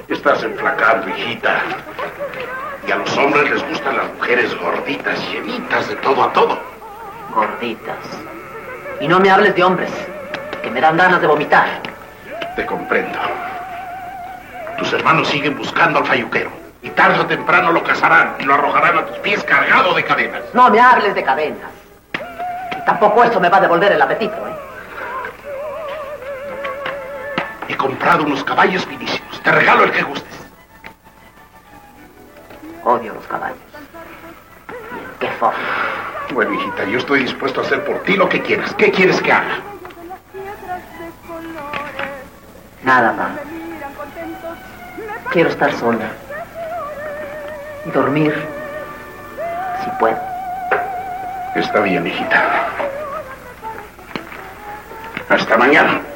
Estás enflacando, hijita. Y a los hombres les gustan las mujeres gorditas, llenitas, de todo a todo. Gorditas. Y no me hables de hombres, que me dan ganas de vomitar. Te comprendo. Tus hermanos siguen buscando al falluquero. Y tarde o temprano lo cazarán y lo arrojarán a tus pies cargado de cadenas. No me hables de cadenas. Y tampoco esto me va a devolver el apetito, ¿eh? He comprado unos caballos finísimos. Te regalo el que gustes. Odio los caballos. ¿Y en qué forma? Bueno, hijita, yo estoy dispuesto a hacer por ti lo que quieras. ¿Qué quieres que haga? Nada, mamá. Quiero estar sola. Y dormir, si puedo. Está bien, hijita. Hasta mañana.